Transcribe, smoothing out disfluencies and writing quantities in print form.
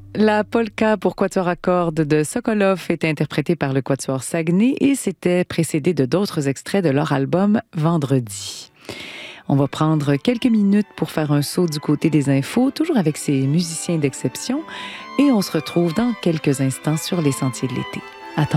La polka pour quatuor à cordes de Sokolov est interprétée par le quatuor Saguenay et c'était précédé de d'autres extraits de leur album Vendredi. On va prendre quelques minutes pour faire un saut du côté des infos, toujours avec ces musiciens d'exception, et on se retrouve dans quelques instants sur les sentiers de l'été.